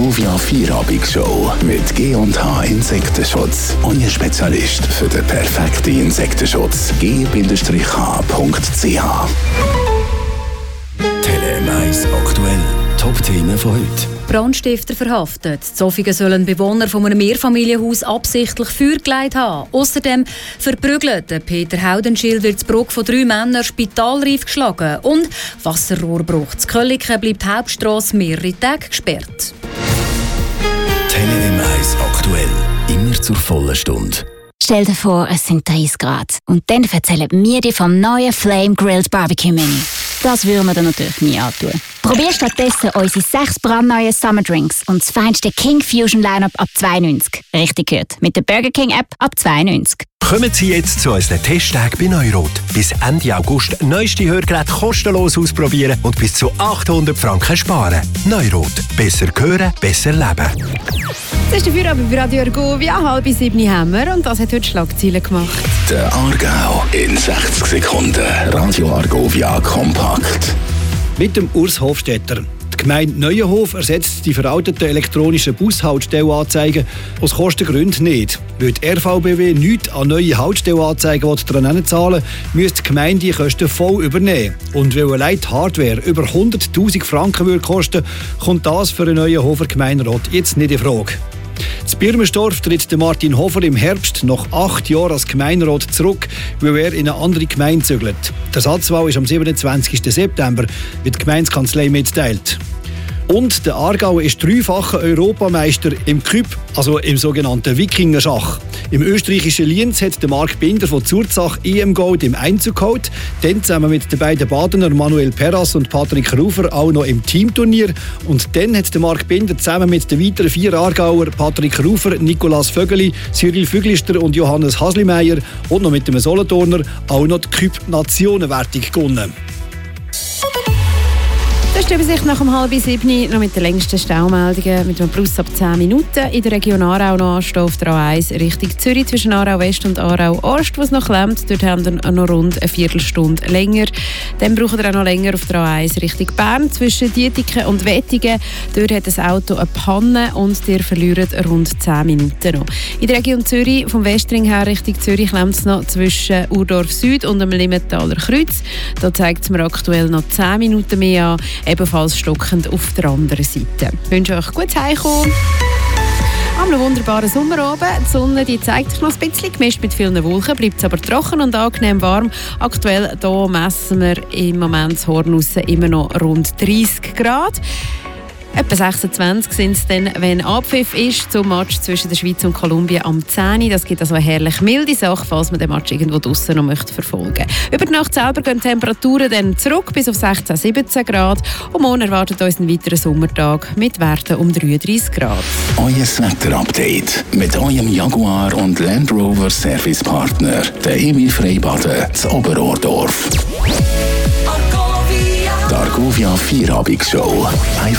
Argovia Vierabendsshow mit G&H Insektenschutz. Euer Spezialist für den perfekten Insektenschutz. g-h.ch Tele 1 aktuell. Top-Themen von heute. Brandstifter verhaftet. In Zofingen sollen Bewohner von einem Mehrfamilienhaus absichtlich Feuer gelegt haben. Außerdem verprügelt. Peter Haudenschild wird in Bruck von 3 Männern spitalreif geschlagen. Und Wasserrohrbruch. In Kölliken bleibt die Hauptstrasse mehrere Tage gesperrt. Tele 1 aktuell. Immer zur vollen Stunde. Stell dir vor, es sind 30 Grad. Und dann erzählen wir dir vom neuen Flame Grilled Barbecue Menü. Das würden wir dir natürlich nie antun. Probier stattdessen unsere 6 brandneuen Summer Drinks und das feinste King Fusion Lineup ab 2,90. Richtig gehört. Mit der Burger King App ab 2,90. Kommen Sie jetzt zu unseren Testtagen bei Neurot. Bis Ende August neueste Hörgeräte kostenlos ausprobieren und bis zu 800 Franken sparen. Neurot. Besser hören, besser leben. Das ist der Feierabend bei Radio Argovia. 6:30 haben wir und das hat heute Schlagzeilen gemacht. Der Aargau in 60 Sekunden. Radio Argovia kompakt. Mit dem Urs Hofstetter. Die Gemeinde Neuenhof ersetzt die veralteten elektronischen Bushaltestellenanzeigen aus Kostengründen nicht. Weil die RVBW nichts an neue Haltestellenanzeigen daran zahlen will, müsste die Gemeinde die Kosten voll übernehmen. Und weil allein die Hardware über 100'000 Franken würde kosten, kommt das für einen Neuenhofer Gemeinderat jetzt nicht in Frage. In Birmenstorf tritt Martin Hofer im Herbst nach 8 Jahren als Gemeinderat zurück, weil er in eine andere Gemeinde zügelt. Die Ersatzwahl ist am 27. September, wird die Gemeindekanzlei mitteilt. Und der Aargauer ist 3-facher Europameister im Küpp, also im sogenannten Wikingerschach. Im österreichischen Lienz hat Marc Binder von Zurzach EM-Gold im Einzug geholt. Dann zusammen mit den beiden Badener Manuel Perras und Patrick Rufer auch noch im Teamturnier. Und dann hat Marc Binder zusammen mit den weiteren 4 Aargauer, Patrick Rufer, Nicolas Vögeli, Cyril Füglister und Johannes Haslimeyer und noch mit dem Solothurner auch noch die Küpp-Nationenwertung gewonnen. Das ist die Übersicht nach 6:30 noch mit den längsten Staumeldungen mit einem Plus ab 10 Minuten. In der Region Aarau noch Anstehen auf der A1 Richtung Zürich zwischen Aarau West und Aarau Ost, wo es noch klemmt. Dort haben wir noch rund eine Viertelstunde länger. Dann brauchen wir auch noch länger auf der A1 Richtung Bern zwischen Dietiken und Wettigen. Dort hat das Auto eine Panne und ihr verliert rund 10 Minuten noch. In der Region Zürich vom Westring her Richtung Zürich klemmt es noch zwischen Urdorf Süd und dem Limmentaler Kreuz. Da zeigt es mir aktuell noch 10 Minuten mehr an. Ebenfalls stockend auf der anderen Seite. Ich wünsche euch gutes Heimkommen. Am wunderbaren Sommerabend. Die Sonne die zeigt sich noch ein bisschen, gemischt mit vielen Wolken, bleibt es aber trocken und angenehm warm. Aktuell hier messen wir im Moment das Horn raus immer noch rund 30 Grad. Etwa 26 sind es dann, wenn Abpfiff ist zum Match zwischen der Schweiz und Kolumbien am 10. Das gibt also eine herrlich milde Sache, falls man den Match irgendwo draussen noch möchte verfolgen. Über die Nacht selber gehen die Temperaturen dann zurück bis auf 16, 17 Grad. Und morgen erwartet uns ein weiterer Sommertag mit Werten um 33 Grad. Euer Wetterupdate mit eurem Jaguar und Land Rover Servicepartner, der Emil Freibaden zu Oberordorf. Die Argovia Vierabendsshow.